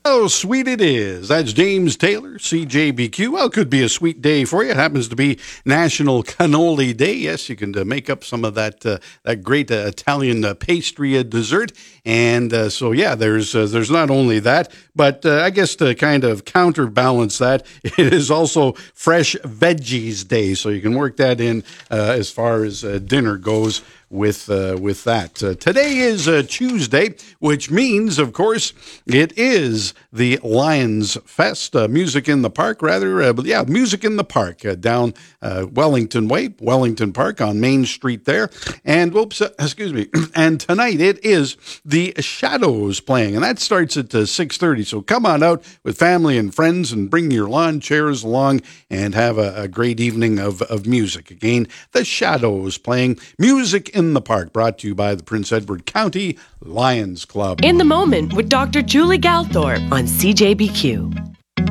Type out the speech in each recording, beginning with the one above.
Oh, sweet it is. That's James Taylor, CJBQ. Well, it could be a sweet day for you. It happens to be National Cannoli Day. Yes, you can make up some of that great Italian pastry dessert. And so, yeah, there's not only that, but I guess to kind of counterbalance that, it is also Fresh Veggies Day. So you can work that in as far as dinner goes with that. Today is Tuesday, which means, of course, it is the Lions Fest, Music in the Park, Music in the Park down Wellington Park on Main Street there. And, and tonight it is the Shadows playing, and that starts at 6:30. So come on out with family and friends and bring your lawn chairs along and have a great evening of music. Again, the Shadows playing Music in the Park, brought to you by the Prince Edward County Lions Club. In the Moment with Dr. Julie Galthorpe on CJBQ.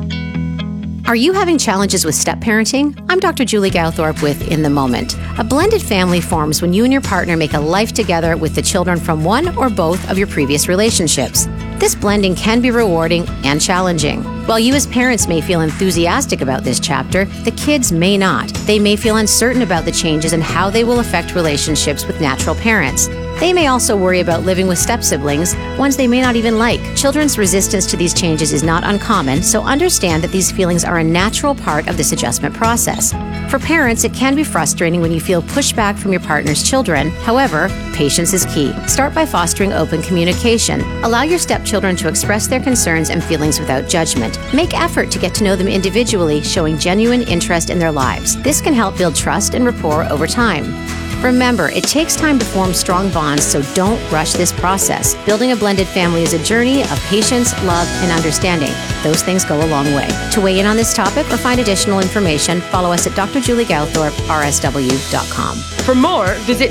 Are you having challenges with step parenting? I'm Dr. Julie Galthorpe with In the Moment. A blended family forms when you and your partner make a life together with the children from one or both of your previous relationships. This blending can be rewarding and challenging. While you as parents may feel enthusiastic about this chapter, the kids may not. They may feel uncertain about the changes and how they will affect relationships with natural parents. They may also worry about living with step-siblings, ones they may not even like. Children's resistance to these changes is not uncommon, so understand that these feelings are a natural part of this adjustment process. For parents, it can be frustrating when you feel pushback from your partner's children. However, patience is key. Start by fostering open communication. Allow your stepchildren to express their concerns and feelings without judgment. Make effort to get to know them individually, showing genuine interest in their lives. This can help build trust and rapport over time. Remember, it takes time to form strong bonds, so don't rush this process. Building a blended family is a journey of patience, love, and understanding. Those things go a long way. To weigh in on this topic or find additional information, follow us at Dr. Julie Galthorpe, rsw.com. For more, visit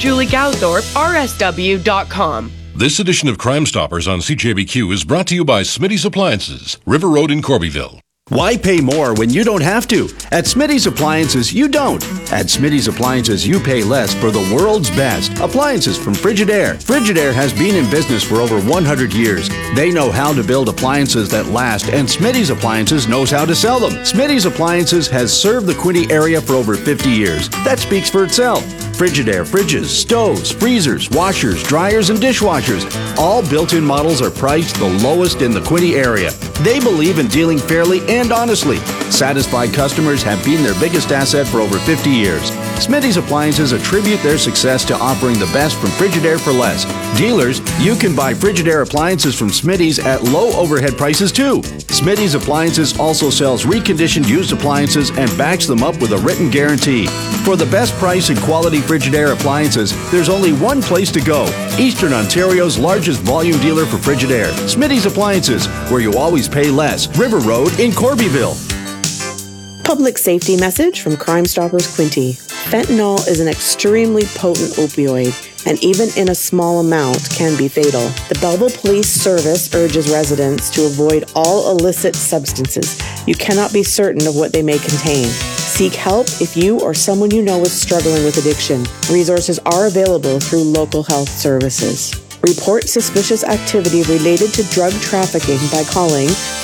drjuliegalthorpe.rsw.com. This edition of Crime Stoppers on CJBQ is brought to you by Smitty's Appliances, River Road in Corbyville. Why pay more when you don't have to? At Smitty's Appliances, you don't. At Smitty's Appliances, you pay less for the world's best appliances from Frigidaire. Frigidaire has been in business for over 100 years. They know how to build appliances that last, and Smitty's Appliances knows how to sell them. Smitty's Appliances has served the Quinte area for over 50 years. That speaks for itself. Frigidaire fridges, stoves, freezers, washers, dryers, and dishwashers. All built-in models are priced the lowest in the Quinte area. They believe in dealing fairly and honestly. Satisfied customers have been their biggest asset for over 50 years. Smitty's Appliances attribute their success to offering the best from Frigidaire for less. Dealers, you can buy Frigidaire appliances from Smitty's at low overhead prices too. Smitty's Appliances also sells reconditioned used appliances and backs them up with a written guarantee. For the best price and quality Frigidaire appliances, there's only one place to go. Eastern Ontario's largest volume dealer for Frigidaire. Smitty's Appliances, where you always pay less. River Road in Corbyville. Public safety message from Crime Stoppers Quinte. Fentanyl is an extremely potent opioid, and even in a small amount can be fatal. The Belleville Police Service urges residents to avoid all illicit substances. You cannot be certain of what they may contain. Seek help if you or someone you know is struggling with addiction. Resources are available through local health services. Report suspicious activity related to drug trafficking by calling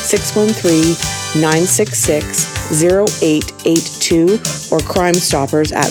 613-966-0882 or Crime Stoppers at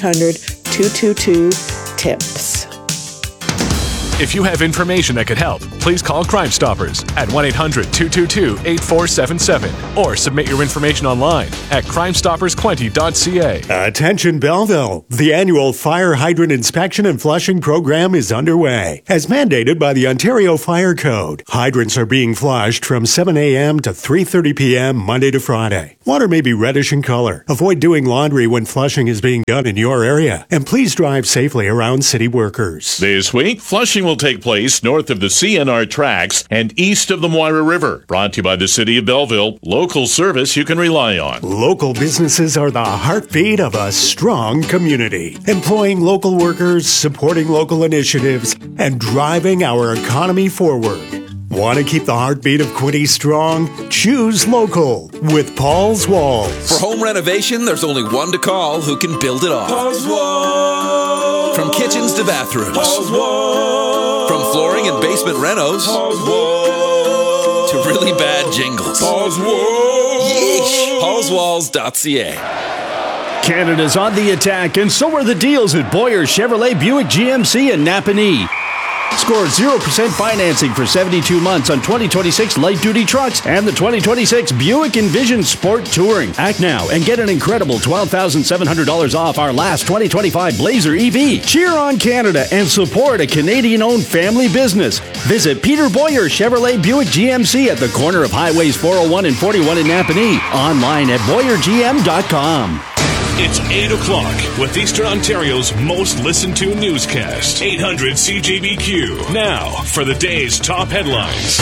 1-800-222-TIPS. If you have information that could help, please call Crime Stoppers at 1-800-222-8477 or submit your information online at crimestoppersquinte.ca. Attention Belleville! The annual fire hydrant inspection and flushing program is underway. As mandated by the Ontario Fire Code, hydrants are being flushed from 7 a.m. to 3:30 p.m. Monday to Friday. Water may be reddish in color. Avoid doing laundry when flushing is being done in your area. And please drive safely around city workers. This week, flushing will take place north of the CNR tracks and east of the Moira River. Brought to you by the City of Belleville, local service you can rely on. Local businesses are the heartbeat of a strong community. Employing local workers, supporting local initiatives, and driving our economy forward. Want to keep the heartbeat of Quinte strong? Choose local with Paul's Walls. For home renovation, there's only one to call who can build it all. Paul's Walls. From kitchens to bathrooms. Paul's Walls. From flooring and basement renos. Paul's Walls. to really bad jingles. Paul's Walls. Yeesh. PaulsWalls.ca. Canada's on the attack, and so are the deals at Boyer Chevrolet Buick GMC in Napanee. Score 0% financing for 72 months on 2026 light-duty trucks and the 2026 Buick Envision Sport Touring. Act now and get an incredible $12,700 off our last 2025 Blazer EV. Cheer on Canada and support a Canadian-owned family business. Visit Peter Boyer Chevrolet Buick GMC at the corner of Highways 401 and 41 in Napanee. Online at BoyerGM.com. It's 8 o'clock with Eastern Ontario's most listened to newscast. 800 CJBQ. Now for the day's top headlines.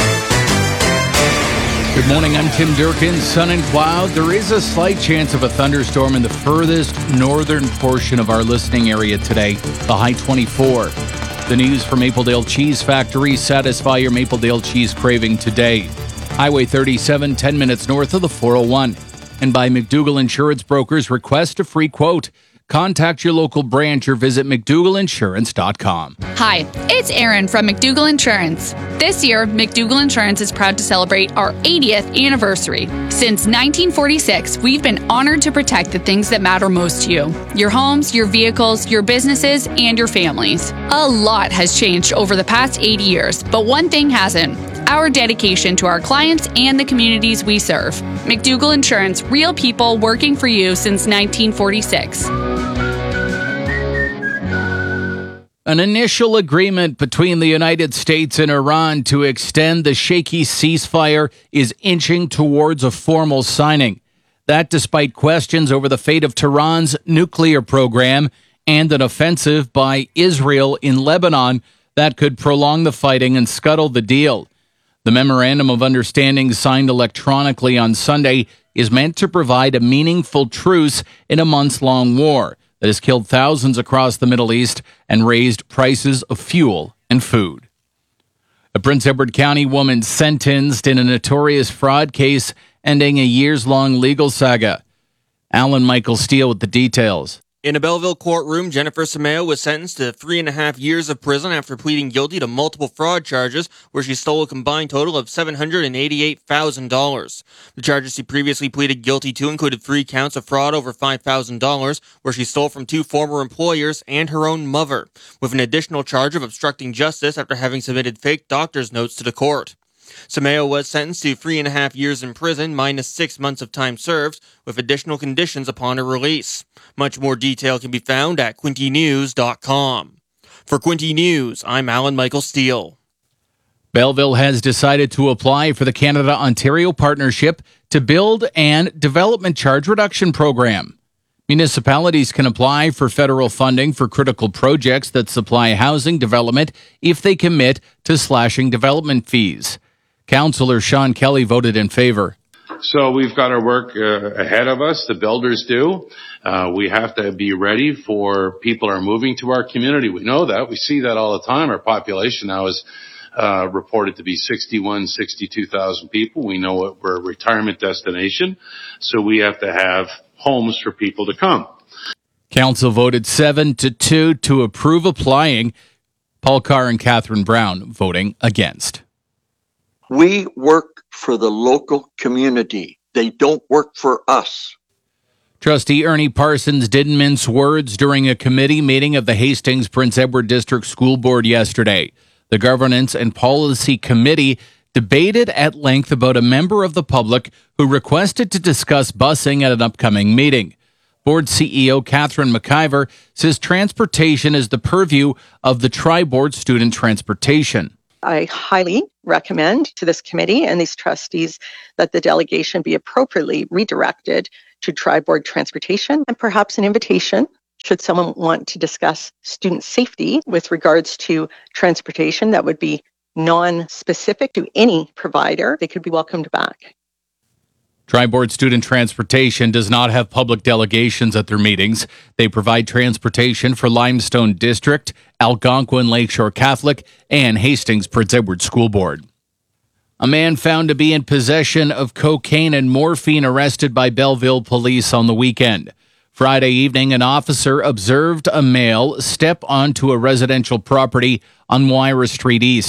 Good morning, I'm Tim Durkin. Sun and cloud. There is a slight chance of a thunderstorm in the furthest northern portion of our listening area today, the high 24. The news from Mapledale Cheese Factory. Satisfy your Mapledale cheese craving today. Highway 37, 10 minutes north of the 401. And by McDougall Insurance Brokers, request a free quote. Contact your local branch or visit McDougallInsurance.com. Hi, it's Erin from McDougall Insurance. This year, McDougall Insurance is proud to celebrate our 80th anniversary. Since 1946, we've been honored to protect the things that matter most to you. Your homes, your vehicles, your businesses, and your families. A lot has changed over the past 80 years, but one thing hasn't. Our dedication to our clients and the communities we serve. McDougall Insurance, real people working for you since 1946. An initial agreement between the United States and Iran to extend the shaky ceasefire is inching towards a formal signing. That despite questions over the fate of Tehran's nuclear program and an offensive by Israel in Lebanon that could prolong the fighting and scuttle the deal. The Memorandum of Understanding signed electronically on Sunday is meant to provide a meaningful truce in a months-long war that has killed thousands across the Middle East and raised prices of fuel and food. A Prince Edward County woman sentenced in a notorious fraud case ending a years-long legal saga. Alan Michael Steele with the details. In a Belleville courtroom, Jennifer Sameo was sentenced to 3.5 years of prison after pleading guilty to multiple fraud charges where she stole a combined total of $788,000. The charges she previously pleaded guilty to included 3 counts of fraud over $5,000 where she stole from 2 former employers and her own mother, with an additional charge of obstructing justice after having submitted fake doctor's notes to the court. Sameo was sentenced to 3.5 years in prison minus 6 months of time served, with additional conditions upon her release. Much more detail can be found at QuintyNews.com. For Quinty News, I'm Alan Michael Steele. Belleville has decided to apply for the Canada-Ontario Partnership to build an development charge reduction program. Municipalities can apply for federal funding for critical projects that supply housing development if they commit to slashing development fees. Councillor Sean Kelly voted in favor. So we've got our work ahead of us. The builders do. We have to be ready for people are moving to our community. We know that. We see that all the time. Our population now is reported to be 62,000 people. We know we're a retirement destination. So we have to have homes for people to come. Council voted 7-2 to approve applying. Paul Carr and Catherine Brown voting against. We work for the local community. They don't work for us. Trustee Ernie Parsons didn't mince words during a committee meeting of the Hastings Prince Edward District School Board yesterday. The Governance and Policy Committee debated at length about a member of the public who requested to discuss busing at an upcoming meeting. Board CEO Catherine McIver says transportation is the purview of the Tri-Board Student Transportation. I highly recommend to this committee and these trustees that the delegation be appropriately redirected to Tri-Board Transportation and perhaps an invitation, should someone want to discuss student safety with regards to transportation that would be non-specific to any provider, they could be welcomed back. Tri-Board Student Transportation does not have public delegations at their meetings. They provide transportation for Limestone District, Algonquin Lakeshore Catholic, and Hastings Prince Edward School Board. A man found to be in possession of cocaine and morphine arrested by Belleville police on the weekend. Friday evening, an officer observed a male step onto a residential property on Moira Street East.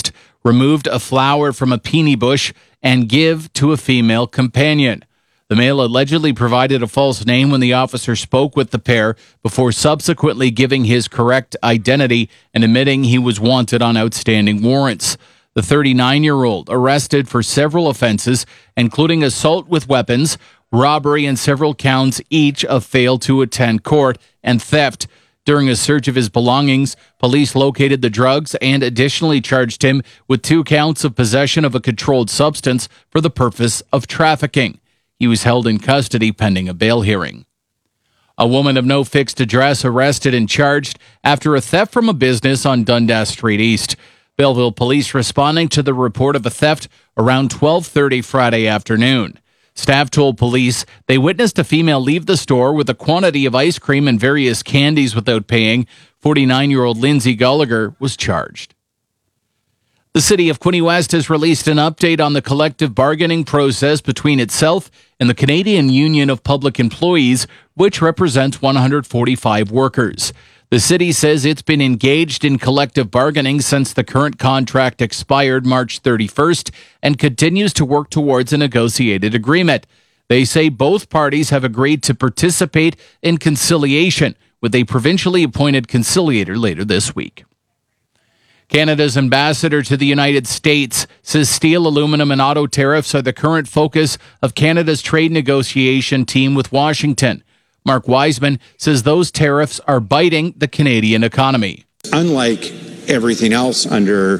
removed a flower from a peony bush and give to a female companion. The male allegedly provided a false name when the officer spoke with the pair before subsequently giving his correct identity and admitting he was wanted on outstanding warrants. The 39-year-old arrested for several offenses, including assault with weapons, robbery, and several counts each of fail to attend court and theft. During a search of his belongings, police located the drugs and additionally charged him with 2 counts of possession of a controlled substance for the purpose of trafficking. He was held in custody pending a bail hearing. A woman of no fixed address arrested and charged after a theft from a business on Dundas Street East. Belleville police responding to the report of a theft around 12:30 Friday afternoon. Staff told police they witnessed a female leave the store with a quantity of ice cream and various candies without paying. 49-year-old Lindsay Gallagher was charged. The city of Quinte West has released an update on the collective bargaining process between itself and the Canadian Union of Public Employees, which represents 145 workers. The city says it's been engaged in collective bargaining since the current contract expired March 31st and continues to work towards a negotiated agreement. They say both parties have agreed to participate in conciliation with a provincially appointed conciliator later this week. Canada's ambassador to the United States says steel, aluminum, and auto tariffs are the current focus of Canada's trade negotiation team with Washington. Mark Wiseman says those tariffs are biting the Canadian economy. Unlike everything else under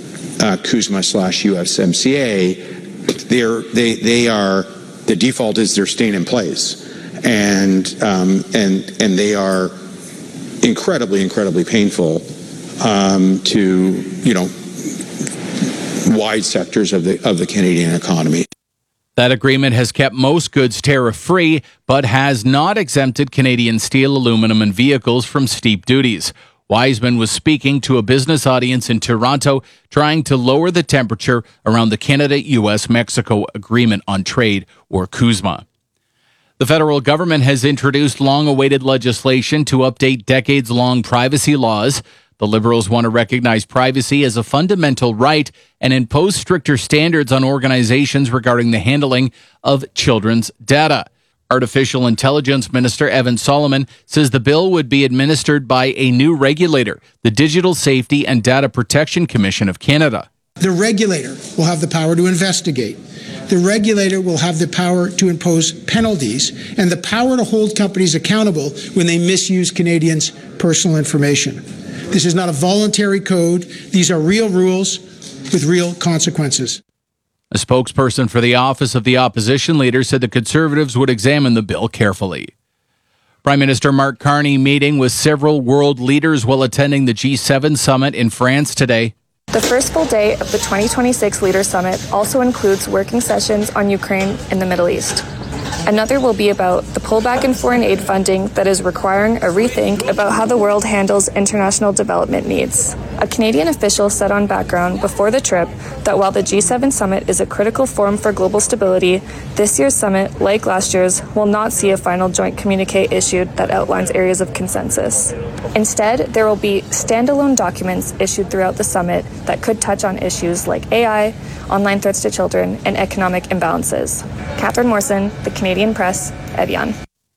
CUSMA/USMCA, the default is they're staying in place, and they are incredibly painful to wide sectors of the Canadian economy. That agreement has kept most goods tariff-free, but has not exempted Canadian steel, aluminum, and vehicles from steep duties. Wiseman was speaking to a business audience in Toronto, trying to lower the temperature around the Canada-US-Mexico Agreement on Trade, or CUSMA. The federal government has introduced long-awaited legislation to update decades-long privacy laws. The Liberals want to recognize privacy as a fundamental right and impose stricter standards on organizations regarding the handling of children's data. Artificial Intelligence Minister Evan Solomon says the bill would be administered by a new regulator, the Digital Safety and Data Protection Commission of Canada. The regulator will have the power to investigate. The regulator will have the power to impose penalties and the power to hold companies accountable when they misuse Canadians' personal information. This is not a voluntary code. These are real rules with real consequences. A spokesperson for the Office of the Opposition Leader said the Conservatives would examine the bill carefully. Prime Minister Mark Carney meeting with several world leaders while attending the G7 summit in France today. The first full day of the 2026 Leader Summit also includes working sessions on Ukraine and the Middle East. Another will be about the pullback in foreign aid funding that is requiring a rethink about how the world handles international development needs. A Canadian official said on Background before the trip that while the G7 summit is a critical forum for global stability, this year's summit, like last year's, will not see a final joint communique issued that outlines areas of consensus. Instead, there will be standalone documents issued throughout the summit that could touch on issues like AI, online threats to children, and economic imbalances. Catherine Morrison, The Canadian Press, Evian.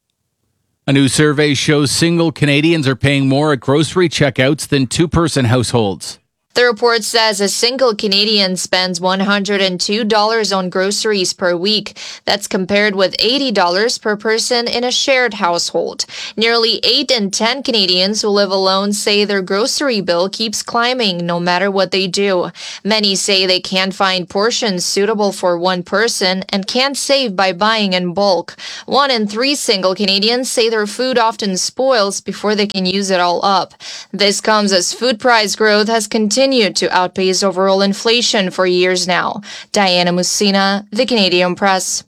A new survey shows single Canadians are paying more at grocery checkouts than two-person households. The report says a single Canadian spends $102 on groceries per week. That's compared with $80 per person in a shared household. Nearly 8 in 10 Canadians who live alone say their grocery bill keeps climbing no matter what they do. Many say they can't find portions suitable for one person and can't save by buying in bulk. 1 in 3 single Canadians say their food often spoils before they can use it all up. This comes as food price growth has continued to outpace overall inflation for years now. Diana Musina, The Canadian Press.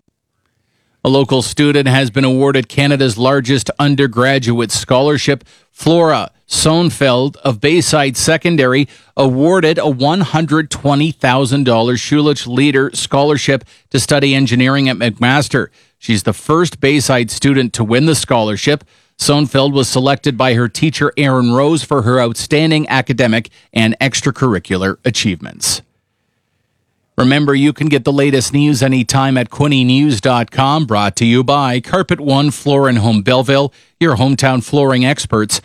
A local student has been awarded Canada's largest undergraduate scholarship. Flora Sonfeld of Bayside Secondary awarded a $120,000 Schulich Leader Scholarship to study engineering at McMaster. She's the first Bayside student to win the scholarship. Sonfeld was selected by her teacher, Aaron Rose, for her outstanding academic and extracurricular achievements. Remember, you can get the latest news anytime at QuinnyNews.com, brought to you by Carpet One Floor and Home Belleville, your hometown flooring experts,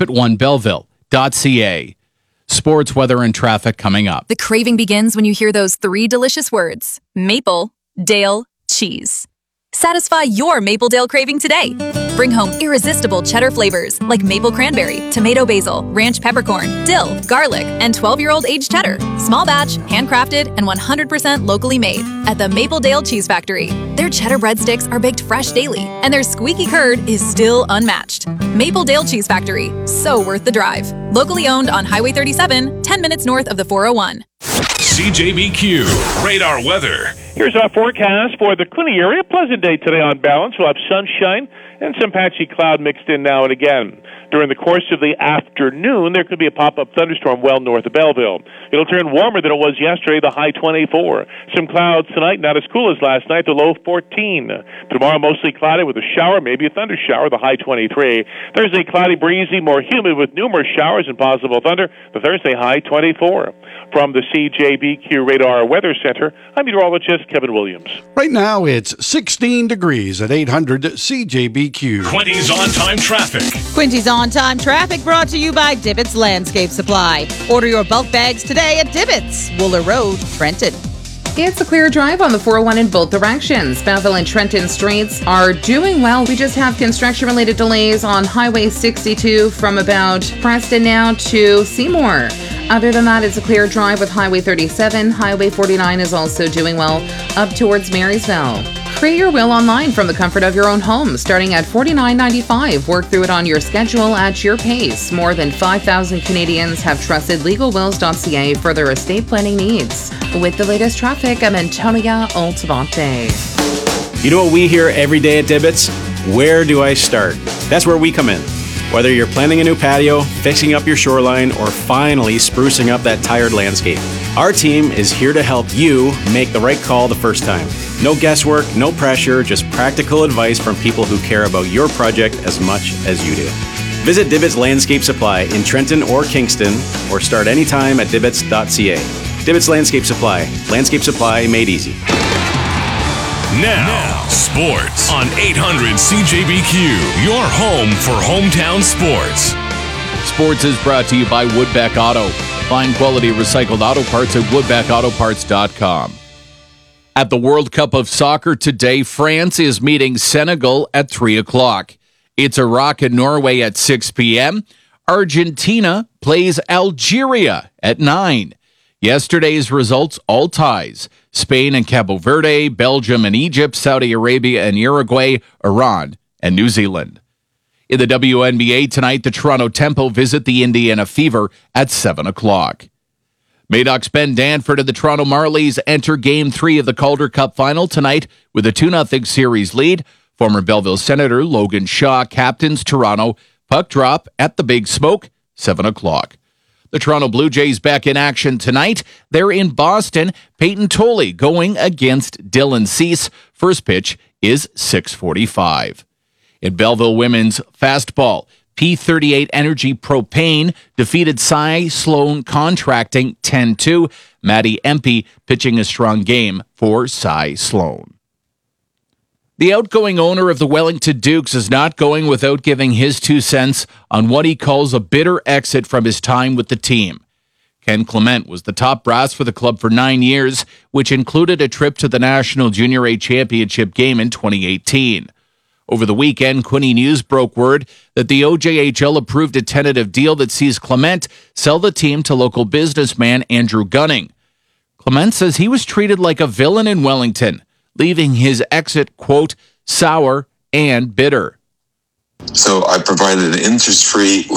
carpet1belleville.ca. Sports, weather, and traffic coming up. The craving begins when you hear those three delicious words: Maple, Dale, cheese. Satisfy your Maple Dale craving today. Bring home irresistible cheddar flavors like maple cranberry, tomato basil, ranch peppercorn, dill, garlic, and 12-year-old aged cheddar. Small batch, handcrafted, and 100% locally made at the Maple Dale Cheese Factory. Their cheddar breadsticks are baked fresh daily, and their squeaky curd is still unmatched. Maple Dale Cheese Factory, so worth the drive. Locally owned on Highway 37, 10 minutes north of the 401. CJBQ Radar Weather. Here's our forecast for the Quinte area. Pleasant day today on balance. We'll have sunshine and some patchy cloud mixed in now and again. During the course of the afternoon, there could be a pop-up thunderstorm well north of Belleville. It'll turn warmer than it was yesterday, the high 24. Some clouds tonight, not as cool as last night, the low 14. Tomorrow, mostly cloudy with a shower, maybe a thunder shower, the high 23. Thursday, cloudy, breezy, more humid with numerous showers and possible thunder, the Thursday high 24. From the CJBQ Radar Weather Center, I'm meteorologist Kevin Williams. Right now, it's 16 degrees at 800 CJBQ. Quinty's on-time traffic. Quinty's on-time traffic brought to you by Dibbits Landscape Supply. Order your bulk bags today at Dibbits, Wooler Road, Trenton. It's a clear drive on the 401 in both directions. Belleville and Trenton streets are doing well. We just have construction-related delays on Highway 62 from about Preston now to Seymour. Other than that, it's a clear drive with Highway 37. Highway 49 is also doing well up towards Marysville. Create your will online from the comfort of your own home, starting at $49.95. Work through it on your schedule at your pace. More than 5,000 Canadians have trusted LegalWills.ca for their estate planning needs. With the latest traffic, I'm Antonia Altamonte. You know what we hear every day at Dibbits? Where do I start? That's where we come in. Whether you're planning a new patio, fixing up your shoreline, or finally sprucing up that tired landscape, our team is here to help you make the right call the first time. No guesswork, no pressure, just practical advice from people who care about your project as much as you do. Visit Dibbits Landscape Supply in Trenton or Kingston, or start anytime at Dibbits.ca. Dibbits Landscape Supply. Landscape supply made easy. Now, sports on 800 CJBQ, your home for hometown sports. Sports is brought to you by Woodbeck Auto. Find quality recycled auto parts at woodbeckautoparts.com. At the World Cup of Soccer today, France is meeting Senegal at 3 o'clock. It's Iraq and Norway at 6 p.m. Argentina plays Algeria at 9. Yesterday's results, all ties. Spain and Cabo Verde, Belgium and Egypt, Saudi Arabia and Uruguay, Iran and New Zealand. In the WNBA tonight, the Toronto Tempo visit the Indiana Fever at 7 o'clock. Madoff's Ben Danford and the Toronto Marlies enter Game 3 of the Calder Cup Final tonight with a 2-0 series lead. Former Belleville Senator Logan Shaw captains Toronto. Puck drop at the Big Smoke, 7 o'clock. The Toronto Blue Jays back in action tonight. They're in Boston. Peyton Tolley going against Dylan Cease. First pitch is 6:45. In Belleville women's fastball, P38 Energy Propane defeated Cy Sloan Contracting 10-2. Maddie Empey pitching a strong game for Cy Sloan. The outgoing owner of the Wellington Dukes is not going without giving his 2 cents on what he calls a bitter exit from his time with the team. Ken Clement was the top brass for the club for 9 years, which included a trip to the National Junior A Championship game in 2018. Over the weekend, Quinte News broke word that the OJHL approved a tentative deal that sees Clement sell the team to local businessman Andrew Gunning. Clement says he was treated like a villain in Wellington, leaving his exit, quote, sour and bitter. So I provided an interest-free